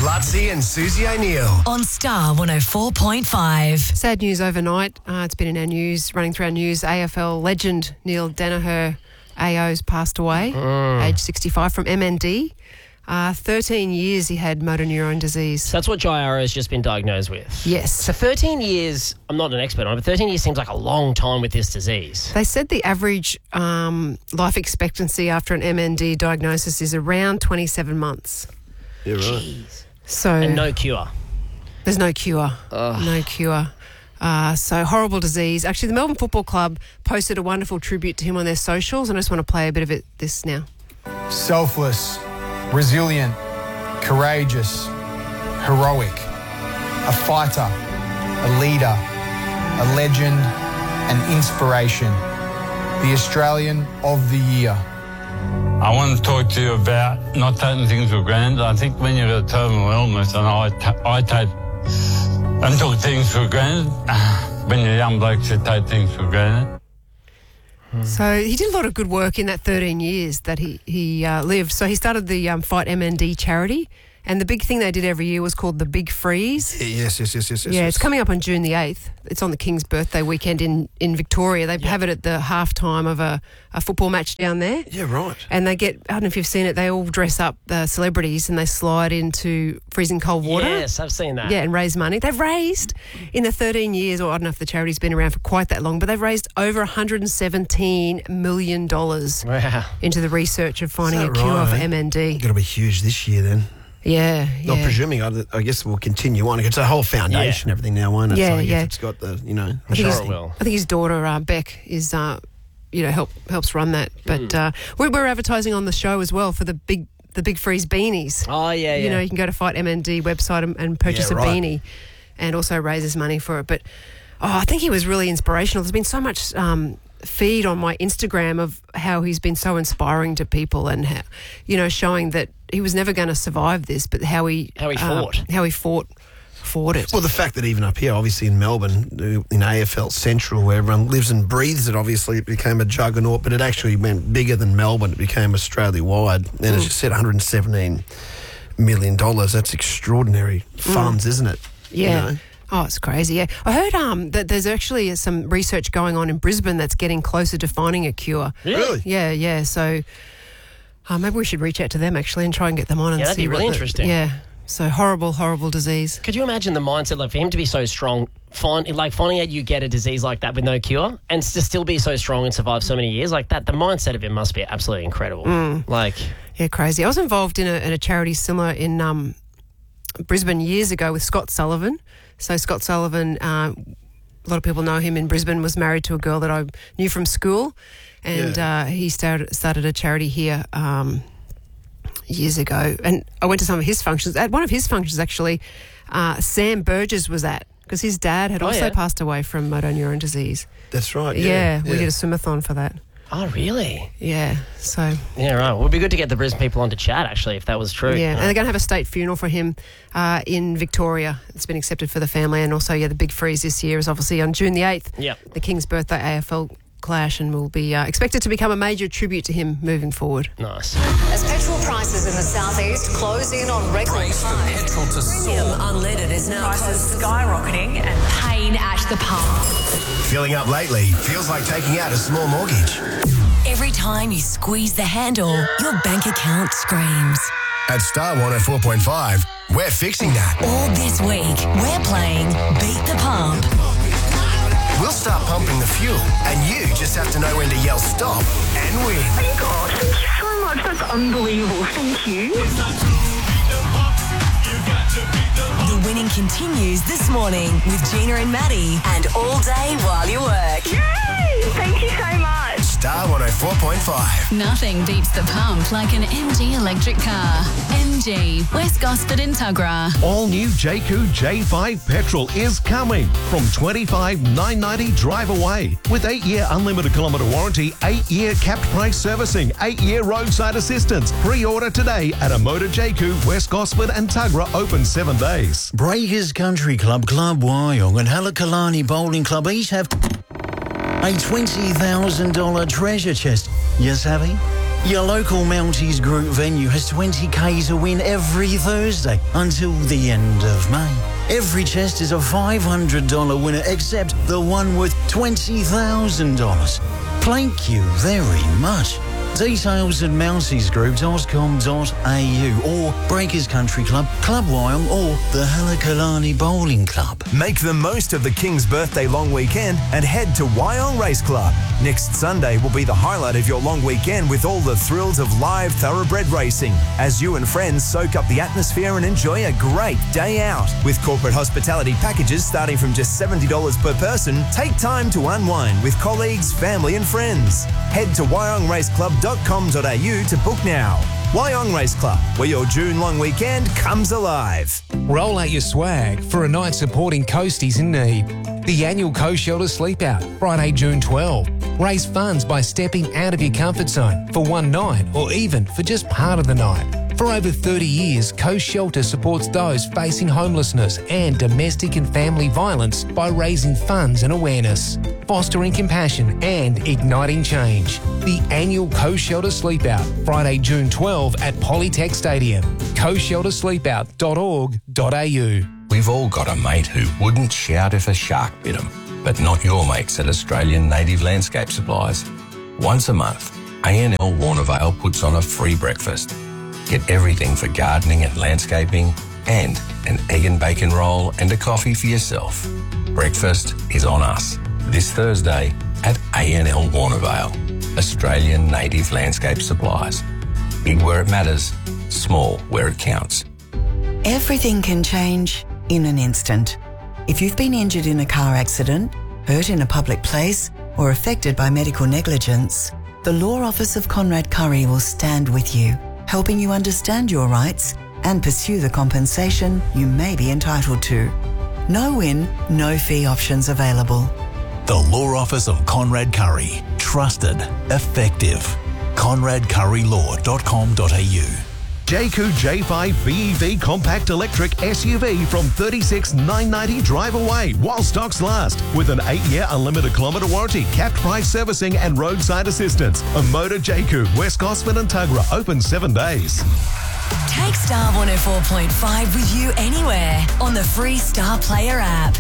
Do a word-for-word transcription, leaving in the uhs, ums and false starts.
Lutzi and Susie O'Neill. On Star one oh four point five. Sad news overnight. Uh, it's been in our news, running through our news. A F L legend Neil Danaher, A O's passed away, Mm. age sixty-five, from M N D. Uh, thirteen years he had motor neurone disease. So that's what Jairo has just been diagnosed with. Yes. So thirteen years, I'm not an expert on it, but thirteen years seems like a long time with this disease. They said the average um, life expectancy after an M N D diagnosis is around twenty-seven months. Yeah, right. Jeez. So And no cure. there's no cure. No cure. Uh, so horrible disease. Actually, the Melbourne Football Club posted a wonderful tribute to him on their socials, and I just want to play a bit of it this now. Selfless, resilient, courageous, heroic, a fighter, a leader, a legend, an inspiration, the Australian of the Year. I want to talk to you about not taking things for granted. I think when you've got a terminal illness, and I, ta- I take and took things for granted, when you're young blokes, you take things for granted. So he did a lot of good work in that thirteen years that he, he uh, lived. So he started the um, Fight M N D charity, and the big thing they did every year was called the Big Freeze. Yes, yes, yes, yes, yes. Yeah, yes. it's coming up on June the eighth. It's on the King's birthday weekend in, in Victoria. They have it at the halftime of a, a football match down there. Yeah, right. And they get, I don't know if you've seen it, they all dress up the celebrities and they slide into freezing cold water. Yes, I've seen that. Yeah, and raise money. They've raised, in the thirteen years, or I don't know if the charity's been around for quite that long, but they've raised over one hundred seventeen million dollars Wow. into the research of finding Is a that cure right? for M N D. Got to be huge this year then. Yeah, Not yeah. presuming, I, I guess we'll continue on. It's a whole foundation, Yeah. everything now, won't it? Yeah, so I guess yeah. it's got the, you know... I think, Sure his, it will. I think his daughter, uh, Beck, is, uh, you know, help helps run that. But Hmm. uh, we're, we're advertising on the show as well for the big the Big Freeze beanies. Oh, yeah, yeah. You know, you can go to Fight M N D website and, and purchase Yeah, a right. beanie, and also raises money for it. But oh, I think he was really inspirational. There's been so much um, feed on my Instagram of how he's been so inspiring to people, and how, you know, showing that he was never going to survive this, but how he How he uh, fought. how he fought, fought it. Well, the fact that even up here, obviously in Melbourne, in A F L Central, where everyone lives and breathes it, obviously it became a juggernaut, but it actually went bigger than Melbourne. It became Australia-wide. And as you said, one hundred seventeen million dollars. That's extraordinary funds, isn't it? Yeah. You know? Oh, it's crazy. Yeah, I heard um that there's actually some research going on in Brisbane that's getting closer to finding a cure. Really? Yeah, yeah. So uh, maybe we should reach out to them actually and try and get them on and Yeah, that'd see be really what the- interesting. Yeah. So horrible, horrible disease. Could you imagine the mindset, like for him to be so strong, find, like finding out you get a disease like that with no cure, and to still be so strong and survive so many years like that? The mindset of him must be absolutely incredible. Mm. Like, Yeah, crazy. I was involved in a, in a charity similar in um, Brisbane years ago with Scott Sullivan. So Scott Sullivan, uh, a lot of people know him in Brisbane, was married to a girl that I knew from school, and uh, he started started a charity here um, years ago. And I went to some of his functions. At one of his functions, actually, uh, Sam Burgess was at, because his dad had Oh, also yeah. passed away from motor neurone disease. That's right. Yeah, Yeah, we yeah. did a swimathon for that. oh, really? Yeah, so... Yeah, right. Well, it'd be good to get the Brisbane people on to chat, actually, if that was true. Yeah, and Uh, they're going to have a state funeral for him uh, in Victoria. It's been accepted for the family, and also, yeah, the big freeze this year is obviously on June the eighth, Yep. the King's birthday A F L clash, and will be uh, expected to become a major tribute to him moving forward. Nice. As petrol prices in the southeast close in on record highs. Petrol to Premium unleaded is now Prices skyrocketing and pain at the pump. Filling up lately feels like taking out a small mortgage. Every time you squeeze the handle, your bank account screams. At Star one oh four point five, we're fixing that. All this week, we're playing Beat the Pump. We'll start pumping the fuel, and you just have to know when to yell stop and win. Oh my God, thank you so much. That's unbelievable. Thank you. The winning continues this morning with Gina and Maddie, and all day while you work. Yay! Thank you so much. Star one oh four point five. Nothing beats the pump like an M G electric car. M G, West Gosford and Tuggerah. All new J Q J five petrol is coming from twenty-five thousand nine hundred ninety drive away with eight-year unlimited kilometre warranty, eight-year capped price servicing, eight-year roadside assistance. Pre-order today at a Motor J Q, West Gosford and Tuggerah, open seven days. Breakers Country Club, Club Wyong and Halakalani Bowling Club each have a twenty thousand dollars treasure chest. You savvy? Your local Mounties Group venue has twenty k to win every Thursday until the end of May. Every chest is a five hundred dollars winner except the one worth twenty thousand dollars. Thank you very much. Details at mounties group dot com dot a u or Breakers Country Club, Club Wyong or the Halakalani Bowling Club. Make the most of the King's birthday long weekend and head to Wyong Race Club. Next Sunday will be the highlight of your long weekend with all the thrills of live thoroughbred racing as you and friends soak up the atmosphere and enjoy a great day out. With corporate hospitality packages starting from just seventy dollars per person, take time to unwind with colleagues, family and friends. Head to wyong race club dot com dot a u to book now. Wyong Race Club, where your June long weekend comes alive. Roll out your swag for a night supporting coasties in need. The annual Coast Shelter Sleep Out, Friday, June twelfth. Raise funds by stepping out of your comfort zone for one night or even for just part of the night. For over thirty years, Coast Shelter supports those facing homelessness and domestic and family violence by raising funds and awareness, fostering compassion and igniting change. The annual Coast Shelter Sleep Out, Friday, June twelfth at Polytech Stadium. coast shelter sleep out dot org dot a u. We've all got a mate who wouldn't shout if a shark bit him, but not your mates at Australian Native Landscape Supplies. Once a month, A N L Warnervale puts on a free breakfast. Get everything for gardening and landscaping and an egg and bacon roll and a coffee for yourself. Breakfast is on us this Thursday at A N L Warnervale, Australian Native Landscape Supplies. Big where it matters, small where it counts. Everything can change in an instant. If you've been injured in a car accident, hurt in a public place, or affected by medical negligence, the Law Office of Conrad Curry will stand with you, helping you understand your rights and pursue the compensation you may be entitled to. No win, no fee options available. The Law Office of Conrad Curry. Trusted. Effective. conrad curry law dot com dot a u. Jayco J five B E V Compact Electric S U V from thirty-six thousand nine hundred ninety drive away while stocks last with an eight year unlimited kilometre warranty, capped price servicing and roadside assistance. A Motor Jayco, West Gosford and Tuggerah, open seven days. Take Star one oh four point five with you anywhere on the free Star Player app.